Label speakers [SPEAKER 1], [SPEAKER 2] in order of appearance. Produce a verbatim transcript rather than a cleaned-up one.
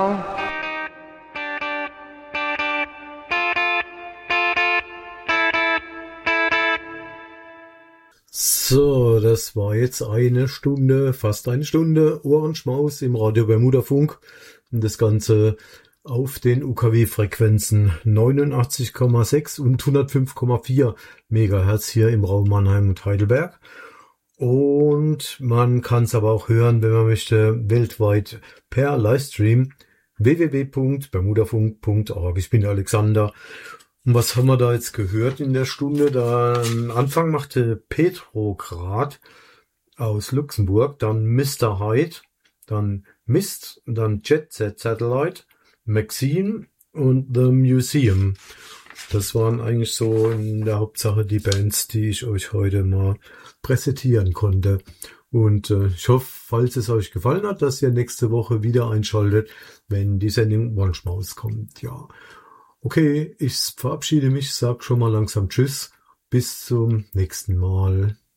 [SPEAKER 1] So, das war jetzt eine Stunde, fast eine Stunde Ohrenschmaus im Radio Bermudafunk. Und das Ganze auf den U K W-Frequenzen neunundachtzig Komma sechs und hundertfünf Komma vier Megahertz hier im Raum Mannheim und Heidelberg. Und man kann es aber auch hören, wenn man möchte, weltweit per Livestream w w w punkt bermudafunk punkt org. Ich bin der Alexander. Und was haben wir da jetzt gehört in der Stunde? Da am Anfang machte Petrograd aus Luxemburg, dann Mister Hyde, dann Mist, dann Jet Set Satellite, Maxine und The Museum. Das waren eigentlich so in der Hauptsache die Bands, die ich euch heute mal präsentieren konnte. Und äh, ich hoffe, falls es euch gefallen hat, dass ihr nächste Woche wieder einschaltet, wenn die Sendung Ohrenschmaus kommt. Ja. Okay, ich verabschiede mich, sag schon mal langsam Tschüss, bis zum nächsten Mal.